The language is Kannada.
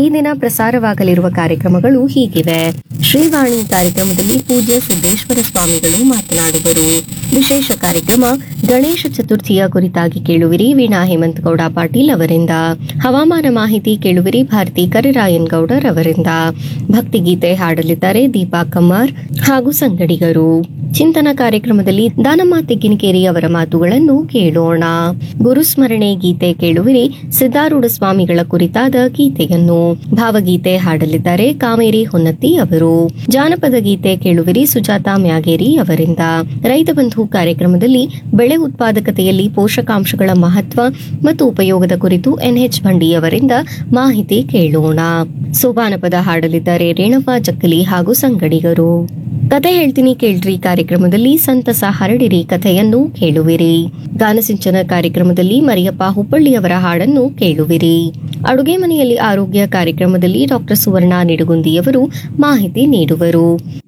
ದಿನ ಪ್ರಸಾರವಾಗಲಿರುವ ಕಾರ್ಯಕ್ರಮಗಳು ಹೀಗಿವೆ. ಶ್ರೀವಾಣಿ ಕಾರ್ಯಕ್ರಮದಲ್ಲಿ ಪೂಜ್ಯ ಸಿದ್ದೇಶ್ವರ ಸ್ವಾಮಿಗಳು ಮಾತನಾಡುವರು. ವಿಶೇಷ ಕಾರ್ಯಕ್ರಮ ಗಣೇಶ ಚತುರ್ಥಿಯ ಕುರಿತಾಗಿ ಕೇಳುವಿರಿ ವೀಣಾ ಹೇಮಂತಗೌಡ ಪಾಟೀಲ್ ಅವರಿಂದ. ಹವಾಮಾನ ಮಾಹಿತಿ ಕೇಳುವಿರಿ ಭಾರತಿ ಕರಿರಾಯನ್ ಗೌಡರ್ ಅವರಿಂದ. ಭಕ್ತಿಗೀತೆ ಹಾಡಲಿದ್ದಾರೆ ದೀಪಾ ಕಮ್ಮಾರ್ ಹಾಗೂ ಸಂಗಡಿಗರು. ಚಿಂತನ ಕಾರ್ಯಕ್ರಮದಲ್ಲಿ ದಾನಮ್ಮ ತೆಗ್ಗಿನಕೇರಿ ಅವರ ಮಾತುಗಳನ್ನು ಕೇಳೋಣ. ಗುರುಸ್ಮರಣೆ ಗೀತೆ ಕೇಳುವಿರಿ ಸಿದ್ದಾರೂಢ ಸ್ವಾಮಿಗಳ ಕುರಿತಾದ ಗೀತೆಯನ್ನು. ಭಾವಗೀತೆ ಹಾಡಲಿದ್ದಾರೆ ಕಾವೇರಿ ಹೊನ್ನತ್ತಿ ಅವರು. ಜಾನಪದ ಗೀತೆ ಕೇಳುವಿರಿ ಸುಜಾತಾ ಮ್ಯಾಗೇರಿ ಅವರಿಂದ. ರೈತ ಬಂಧು ಕಾರ್ಯಕ್ರಮದಲ್ಲಿ ಬೆಳೆ ಉತ್ಪಾದಕತೆಯಲ್ಲಿ ಪೋಷಕಾಂಶಗಳ ಮಹತ್ವ ಮತ್ತು ಉಪಯೋಗದ ಕುರಿತು ಎನ್ಎಚ್ ಭಂಡಿ ಅವರಿಂದ ಮಾಹಿತಿ ಕೇಳೋಣ. ಸೋಬಾನಪದ ಹಾಡಲಿದ್ದಾರೆ ರೇಣವ್ವ ಜಕ್ಕಲಿ ಹಾಗೂ ಸಂಗಡಿಗರು. ಕತೆ ಹೇಳ್ತೀನಿ ಕೇಳ್ರಿ ಕಾರ್ಯಕ್ರಮದಲ್ಲಿ ಸಂತಸ ಹರಡಿರಿ ಕಥೆಯನ್ನು ಕೇಳುವಿರಿ. ಗಾನಸಿಂಚನ ಕಾರ್ಯಕ್ರಮದಲ್ಲಿ ಮರಿಯಪ್ಪ ಹುಬ್ಬಳ್ಳಿಯವರ ಹಾಡನ್ನು ಕೇಳುವಿರಿ. ಅಡುಗೆ ಮನೆಯಲ್ಲಿ ಆರೋಗ್ಯ ಕಾರ್ಯಕ್ರಮದಲ್ಲಿ ಡಾಕ್ಟರ್ ಸುವರ್ಣ ನಿಡುಗುಂದಿಯವರು ಮಾಹಿತಿ ನೀಡುವರು.